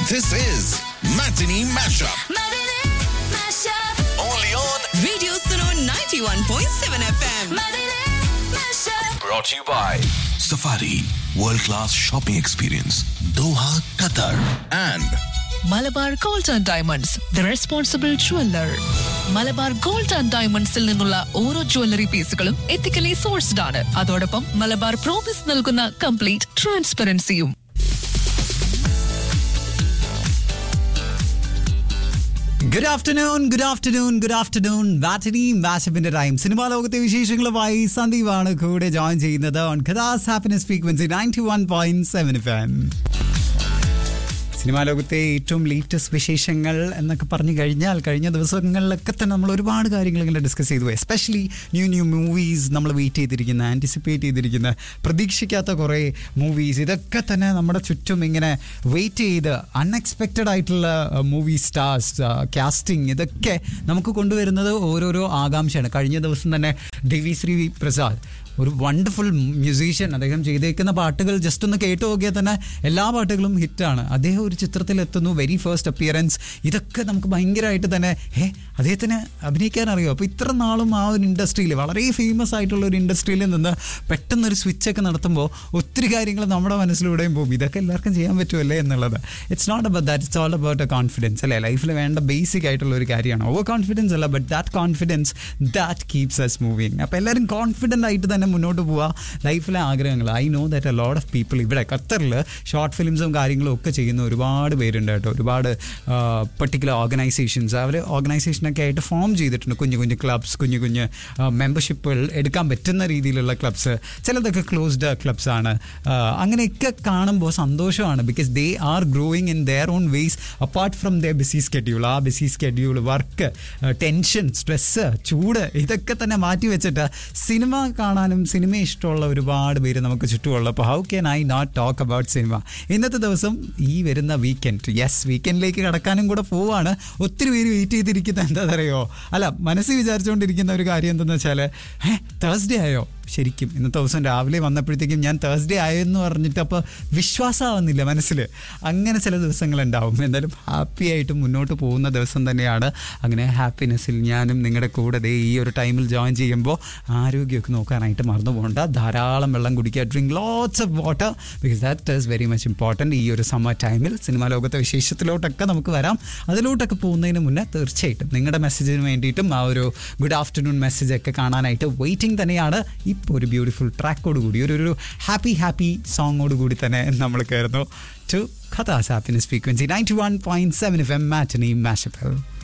This is Matinee Mashup. Matinee Mashup. Only on Radio Suno 91.7 FM. Matinee Mashup. brought to you by Safari World Class Shopping Experience Doha, Qatar and Malabar gold and diamonds the responsible jeweller. Malabar gold and ഡയമണ്ട്സിൽ നിന്നുള്ള ഓരോ jewellery പീസുകളും ethically sourced ആണ്. അതോടൊപ്പം Malabar promise നൽകുന്ന complete ട്രാൻസ്പെറൻസിയും. Good afternoon വാറ്റിനി മാഷപ്പിന്റെ time. Cinema ലോകത്തെ വിശേഷങ്ങളുമായി സന്ദീപാണ് കൂടെ ജോയിൻ ചെയ്യുന്നത് on ഖദാസ് happiness frequency 91.7 FM. Cinema ലോകത്തെ ഏറ്റവും ലേറ്റസ്റ്റ് വിശേഷങ്ങൾ എന്നൊക്കെ പറഞ്ഞു കഴിഞ്ഞാൽ കഴിഞ്ഞ ദിവസങ്ങളിലൊക്കെ തന്നെ നമ്മൾ ഒരുപാട് കാര്യങ്ങൾ ഇങ്ങനെ ഡിസ്കസ് ചെയ്തു. എസ്പെഷ്യലി ന്യൂ മൂവീസ് നമ്മൾ വെയിറ്റ് ചെയ്തിരിക്കുന്ന, ആൻറ്റിസിപ്പേറ്റ് ചെയ്തിരിക്കുന്ന, പ്രതീക്ഷിക്കാത്ത കുറേ മൂവീസ്, ഇതൊക്കെ തന്നെ നമ്മുടെ ചുറ്റും ഇങ്ങനെ വെയിറ്റ് ചെയ്ത് അൺഎക്സ്പെക്റ്റഡ് ആയിട്ടുള്ള മൂവി സ്റ്റാർസ്, കാസ്റ്റിംഗ്, ഇതൊക്കെ നമുക്ക് കൊണ്ടുവരുന്നത് ഓരോരോ ആകാംക്ഷയാണ്. കഴിഞ്ഞ ദിവസം തന്നെ ദേവി ശ്രീ പ്രസാദ്, ഒരു വണ്ടർഫുൾ മ്യൂസീഷ്യൻ, അദ്ദേഹം ചെയ്തേക്കുന്ന പാട്ടുകൾ ജസ്റ്റ് ഒന്ന് കേട്ടു നോക്കിയാൽ തന്നെ എല്ലാ പാട്ടുകളും ഹിറ്റാണ്. അദ്ദേഹം ഒരു ചിത്രത്തിലെത്തുന്നു, വെരി ഫസ്റ്റ് അപ്പിയറൻസ്, ഇതൊക്കെ നമുക്ക് ഭയങ്കരമായിട്ട് തന്നെ അദ്ദേഹത്തിന് അഭിനയിക്കാൻ അറിയുമോ? അപ്പോൾ ഇത്ര നാളും ആ ഒരു ഇൻഡസ്ട്രിയിൽ, വളരെ ഫേമസ് ആയിട്ടുള്ള ഒരു ഇൻഡസ്ട്രിയിൽ നിന്ന് പെട്ടെന്നൊരു സ്വിച്ചൊക്കെ നടത്തുമ്പോൾ ഒത്തിരി കാര്യങ്ങൾ നമ്മുടെ മനസ്സിലൂടെയും പോകും. ഇതൊക്കെ എല്ലാവർക്കും ചെയ്യാൻ പറ്റുമല്ലേ എന്നുള്ളത്. It's not about that, it's all about A confidence അല്ലേ. ലൈഫിൽ വേണ്ട ബേസിക് ആയിട്ടുള്ള ഒരു കാര്യമാണ്. ഓവർ കോൺഫിഡൻസ് അല്ല, but that confidence that keeps us moving. അപ്പോൾ എല്ലാവരും കോൺഫിഡൻ്റ് ആയിട്ട് തന്നെ മുന്നോട്ട് പോവുക. ലൈഫിലെ ആഗ്രഹങ്ങൾ, I know that a lot of people ഇവിടെ ഖത്തറിൽ ഷോർട്ട് ഫിലിംസും കാര്യങ്ങളും ഒക്കെ ചെയ്യുന്ന ഒരുപാട് പേരുണ്ട് കേട്ടോ. ഒരുപാട് പെർട്ടിക്കുലർ ഓർഗനൈസേഷൻസ്, അവർ ഓർഗനൈസേഷനൊക്കെ ആയിട്ട് ഫോം ചെയ്തിട്ടുണ്ട്. കുഞ്ഞു ക്ലബ്സ്, കുഞ്ഞു മെമ്പർഷിപ്പുകൾ എടുക്കാൻ പറ്റുന്ന രീതിയിലുള്ള ക്ലബ്സ്, ചിലതൊക്കെ ക്ലോസ്ഡ് ക്ലബ്സ് ആണ്. അങ്ങനെയൊക്കെ കാണുമ്പോൾ സന്തോഷമാണ്. Because they are growing in their own vase apart from there BC schedule. ആ BC schedule, work, tension, stress, ചൂട്, ഇതൊക്കെ തന്നെ മാറ്റി വെച്ചിട്ട് സിനിമ കാണാനും സിനിമ ഇഷ്ടമുള്ള ഒരുപാട് പേര് നമുക്ക് ചുറ്റുമുള്ളപ്പോൾ how can I not talk about cinema? ഇന്നത്തെ ദിവസം ഈ വരുന്ന വീക്കെൻഡ്, യെസ്, വീക്കെൻഡിലേക്ക് കടക്കാനും കൂടെ പോവാണ്. ഒത്തിരി പേര് വെയിറ്റ് ചെയ്തിരിക്കുന്ന എന്താണെന്നറിയോ? അല്ല, മനസ്സിൽ വിചാരിച്ചുകൊണ്ടിരിക്കുന്ന ഒരു കാര്യം എന്തെന്ന് വെച്ചാൽ, തേഴ്സ്ഡേ ആയോ? ശരിക്കും ഇന്നത്തെ ദിവസം രാവിലെ വന്നപ്പോഴത്തേക്കും ഞാൻ തേഴ്സ്ഡേ ആയെന്ന് പറഞ്ഞിട്ട് അപ്പോൾ വിശ്വാസമാവുന്നില്ല മനസ്സിൽ. അങ്ങനെ ചില ദിവസങ്ങളുണ്ടാവും. എന്തായാലും ഹാപ്പി ആയിട്ട് മുന്നോട്ട് പോകുന്ന ദിവസം തന്നെയാണ്. അങ്ങനെ ഹാപ്പിനെസ്സിൽ ഞാനും നിങ്ങളുടെ കൂടെ ഈ ഒരു ടൈമിൽ ജോയിൻ ചെയ്യുമ്പോൾ ആരോഗ്യമൊക്കെ നോക്കാനായിട്ട് മറന്നു പോകണ്ട. ധാരാളം വെള്ളം കുടിക്കുക, drink lots of water, because that is very much important. ഈ ഒരു സമ്മർ ടൈമിൽ സിനിമാ ലോകത്തെ വിശേഷത്തിലോട്ടൊക്കെ നമുക്ക് വരാം. അതിലോട്ടൊക്കെ പോകുന്നതിന് മുന്നേ തീർച്ചയായിട്ടും നിങ്ങളുടെ മെസ്സേജിന് വേണ്ടിയിട്ടും ആ ഒരു ഗുഡ് ആഫ്റ്റർനൂൺ മെസ്സേജൊക്കെ കാണാനായിട്ട് വെയിറ്റിംഗ് തന്നെയാണ്. ഇപ്പോൾ ഒരു ബ്യൂട്ടിഫുൾ ട്രാക്കോട് കൂടി, ഒരു ഹാപ്പി സോങ്ങോട് കൂടി തന്നെ നമ്മൾ കയറുന്നു to ഖദാസ് happiness frequency 91.7 FM matinee mashup.